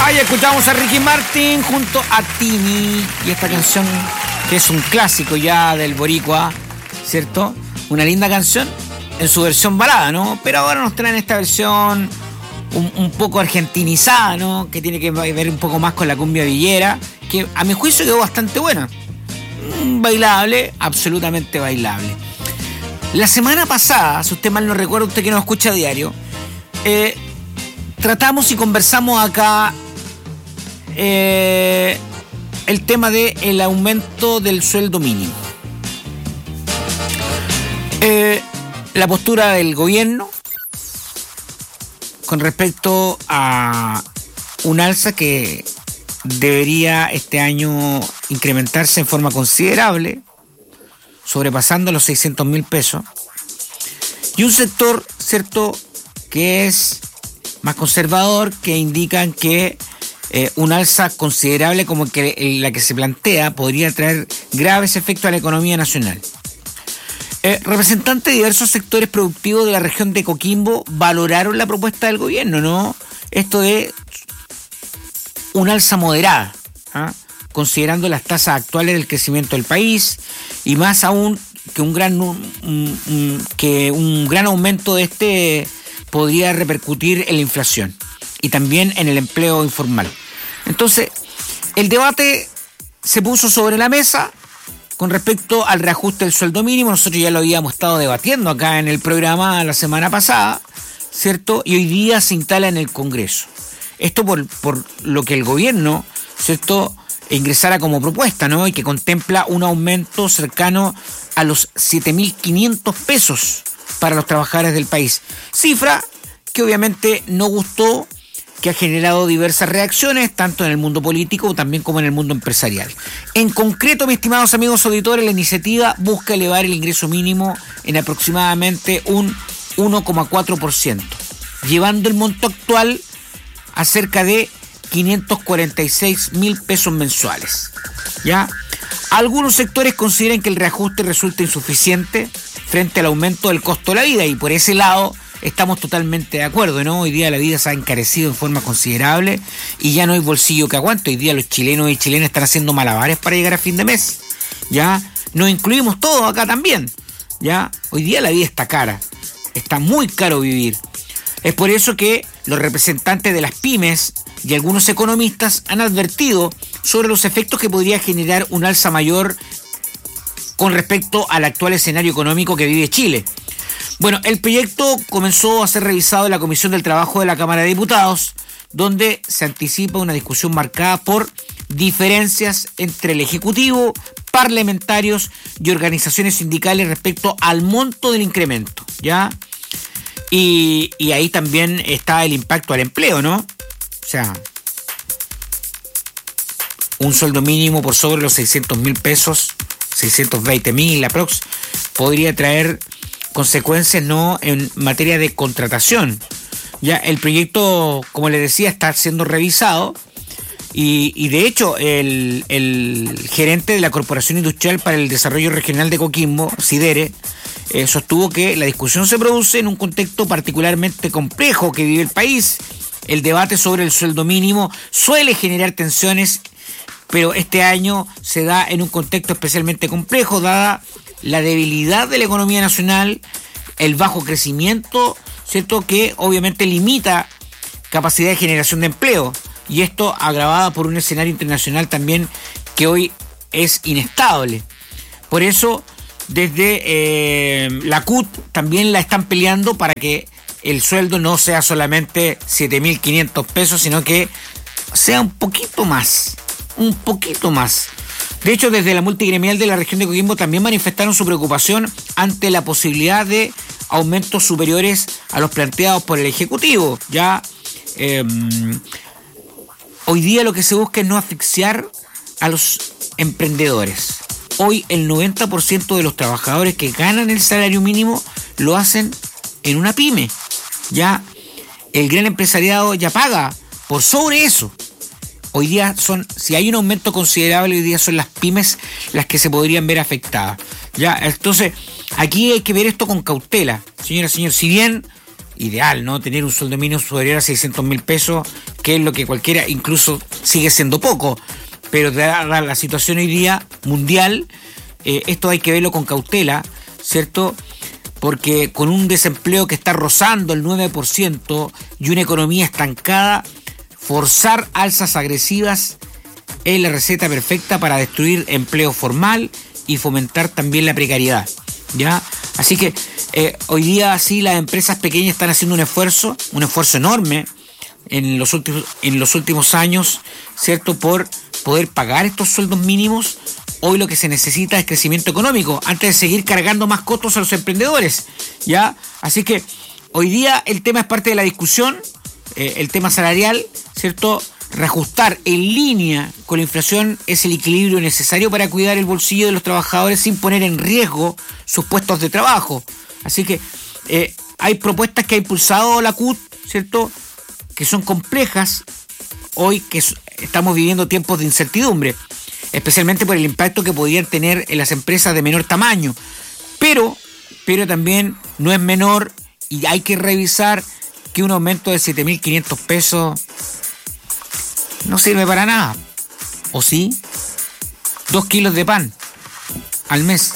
Ahí escuchamos a Ricky Martin junto a Tini y esta canción que es un clásico ya del boricua, ¿cierto? Una linda canción en su versión balada, ¿no? Pero ahora nos traen esta versión un poco argentinizada, ¿no? Que tiene que ver un poco más con la cumbia villera, que a mi juicio quedó bastante buena. Bailable, absolutamente bailable. La semana pasada, si usted mal no recuerda, usted que nos escucha a diario, tratamos y conversamos acá el tema del aumento del sueldo mínimo. La postura del gobierno con respecto a un alza que debería este año incrementarse en forma considerable, sobrepasando los 600.000 pesos. Y un sector, ¿cierto?, que es más conservador, que indican que un alza considerable como la que se plantea podría traer graves efectos a la economía nacional. Representantes de diversos sectores productivos de la región de Coquimbo valoraron la propuesta del gobierno, ¿no? Esto de un alza moderada, ¿ah?, considerando las tasas actuales del crecimiento del país y más aún que un gran aumento de este podría repercutir en la inflación y también en el empleo informal. Entonces, el debate se puso sobre la mesa con respecto al reajuste del sueldo mínimo. Nosotros ya lo habíamos estado debatiendo acá en el programa la semana pasada, ¿cierto? Y hoy día se instala en el Congreso. Esto por lo que el gobierno, ¿cierto?, ingresara como propuesta, ¿no? Y que contempla un aumento cercano a los 7.500 pesos para los trabajadores del país. Cifra que obviamente no gustó, que ha generado diversas reacciones, tanto en el mundo político también como en el mundo empresarial. En concreto, mis estimados amigos auditores, la iniciativa busca elevar el ingreso mínimo en aproximadamente un 1,4%, llevando el monto actual a cerca de 546.000 pesos mensuales. ¿Ya? Algunos sectores consideran que el reajuste resulta insuficiente frente al aumento del costo de la vida, y por ese lado estamos totalmente de acuerdo, ¿no? Hoy día la vida se ha encarecido en forma considerable y ya no hay bolsillo que aguante. Hoy día los chilenos y chilenas están haciendo malabares para llegar a fin de mes. ¿Ya? Nos incluimos todos acá también. ¿Ya? Hoy día la vida está cara. Está muy caro vivir. Es por eso que los representantes de las pymes y algunos economistas han advertido sobre los efectos que podría generar un alza mayor con respecto al actual escenario económico que vive Chile. Bueno, el proyecto comenzó a ser revisado en la Comisión del Trabajo de la Cámara de Diputados, donde se anticipa una discusión marcada por diferencias entre el Ejecutivo, parlamentarios y organizaciones sindicales respecto al monto del incremento, ¿ya? Y ahí también está el impacto al empleo, ¿no? O sea, un sueldo mínimo por sobre los 600.000 pesos, 620.000 aprox, podría traer consecuencias, ¿no?, en materia de contratación. Ya el proyecto, como les decía, está siendo revisado y de hecho el gerente de la Corporación Industrial para el Desarrollo Regional de Coquimbo, Sidere, sostuvo que la discusión se produce en un contexto particularmente complejo que vive el país. El debate sobre el sueldo mínimo suele generar tensiones, pero este año se da en un contexto especialmente complejo, dada la debilidad de la economía nacional, el bajo crecimiento, ¿cierto?, que obviamente limita capacidad de generación de empleo, y esto agravada por un escenario internacional también que hoy es inestable. Por eso, desde la CUT también la están peleando para que el sueldo no sea solamente 7.500 pesos, sino que sea un poquito más. De hecho, desde la multigremial de la región de Coquimbo también manifestaron su preocupación ante la posibilidad de aumentos superiores a los planteados por el Ejecutivo. Ya hoy día lo que se busca es no asfixiar a los emprendedores. Hoy el 90% de los trabajadores que ganan el salario mínimo lo hacen en una pyme. Ya el gran empresariado ya paga por sobre eso. Hoy día si hay un aumento considerable, hoy día son las pymes las que se podrían ver afectadas. Ya, entonces, aquí hay que ver esto con cautela, señoras y señores. Si bien ideal, ¿no? Tener un sueldo mínimo superior a 600.000 pesos, que es lo que cualquiera, incluso sigue siendo poco, pero dada la situación hoy día mundial, esto hay que verlo con cautela, ¿cierto? Porque con un desempleo que está rozando el 9% y una economía estancada, forzar alzas agresivas es la receta perfecta para destruir empleo formal y fomentar también la precariedad, ¿ya? Así que hoy día sí las empresas pequeñas están haciendo un esfuerzo enorme en los últimos años, ¿cierto? Por poder pagar estos sueldos mínimos. Hoy lo que se necesita es crecimiento económico antes de seguir cargando más costos a los emprendedores, ¿ya? Así que hoy día el tema es parte de la discusión, el tema salarial, ¿cierto? Reajustar en línea con la inflación es el equilibrio necesario para cuidar el bolsillo de los trabajadores sin poner en riesgo sus puestos de trabajo. Así que hay propuestas que ha impulsado la CUT, ¿cierto?, que son complejas hoy que estamos viviendo tiempos de incertidumbre, especialmente por el impacto que podrían tener en las empresas de menor tamaño. Pero también no es menor y hay que revisar que un aumento de 7.500 pesos no sirve para nada. ¿O sí? 2 kilos de pan al mes.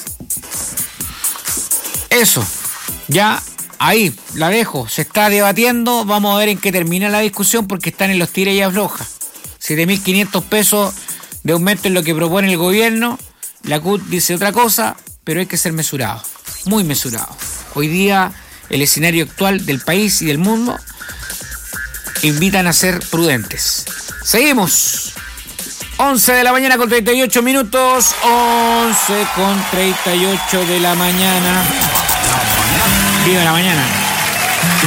Eso. Ya ahí la dejo. Se está debatiendo. Vamos a ver en qué termina la discusión porque están en los tira y afloja. 7.500 pesos de aumento en lo que propone el gobierno. La CUT dice otra cosa, pero hay que ser mesurado. Muy mesurado. Hoy día el escenario actual del país y del mundo invitan a ser prudentes. Seguimos. 11 de la mañana con 38 minutos. 11 con 38 de la mañana. Viva la mañana.